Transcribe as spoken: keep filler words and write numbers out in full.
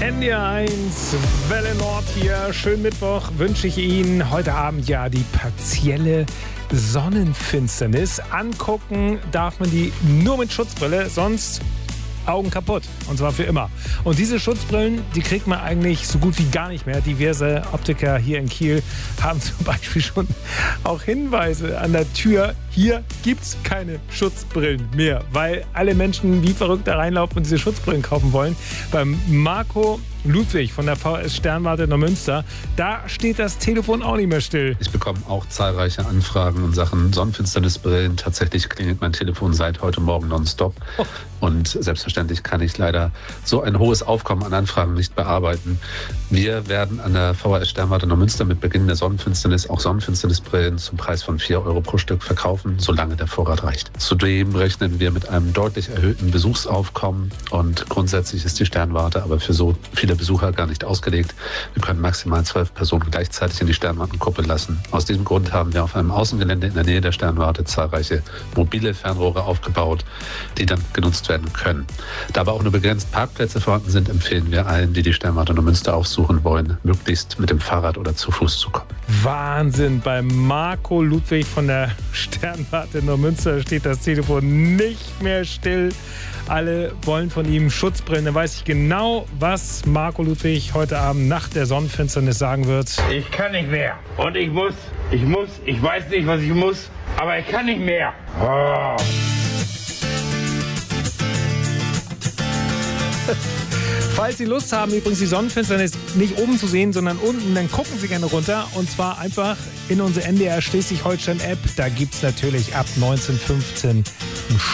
N D R eins, Welle Nord hier. Schönen Mittwoch wünsche ich Ihnen. Heute Abend ja die partielle Sonnenfinsternis. Angucken darf man die nur mit Schutzbrille, sonst Augen kaputt. Und zwar für immer. Und diese Schutzbrillen, die kriegt man eigentlich so gut wie gar nicht mehr. Diverse Optiker hier in Kiel haben zum Beispiel schon auch Hinweise an der Tür. Hier gibt's keine Schutzbrillen mehr, weil alle Menschen wie verrückt da reinlaufen und diese Schutzbrillen kaufen wollen. Beim Marco Ludwig von der V S Sternwarte Neumünster, da steht das Telefon auch nicht mehr still. Ich bekomme auch zahlreiche Anfragen in Sachen Sonnenfinsternisbrillen. Tatsächlich klingelt mein Telefon seit heute Morgen nonstop. Oh. Und selbstverständlich kann ich leider so ein hohes Aufkommen an Anfragen nicht bearbeiten. Wir werden an der V S Sternwarte Neumünster mit Beginn der Sonnenfinsternis auch Sonnenfinsternisbrillen zum Preis von vier Euro pro Stück verkaufen, solange der Vorrat reicht. Zudem rechnen wir mit einem deutlich erhöhten Besuchsaufkommen und grundsätzlich ist die Sternwarte aber für so viele Besucher gar nicht ausgelegt. Wir können maximal zwölf Personen gleichzeitig in die Sternwartengruppe lassen. Aus diesem Grund haben wir auf einem Außengelände in der Nähe der Sternwarte zahlreiche mobile Fernrohre aufgebaut, die dann genutzt werden können. Da aber auch nur begrenzt Parkplätze vorhanden sind, empfehlen wir allen, die die Sternwarte Neumünster aufsuchen wollen, möglichst mit dem Fahrrad oder zu Fuß zu kommen. Wahnsinn! Bei Marco Ludwig von der Sternwarte Neumünster steht das Telefon nicht mehr still. Alle wollen von ihm Schutzbrillen. Dann weiß ich genau, was Marco Ludwig heute Abend nach der Sonnenfinsternis sagen wird. Ich kann nicht mehr. Und ich muss, ich muss, ich weiß nicht, was ich muss, aber ich kann nicht mehr. Oh. Falls Sie Lust haben, übrigens die Sonnenfinsternis nicht oben zu sehen, sondern unten, dann gucken Sie gerne runter. Und zwar einfach in unsere N D R Schleswig-Holstein-App. Da gibt es natürlich ab neunzehn fünfzehn ein